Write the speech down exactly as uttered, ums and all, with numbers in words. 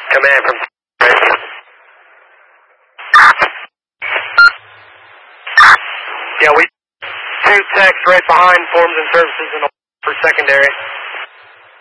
Command from rescue. Yeah, we two techs right behind forms and services and for secondary.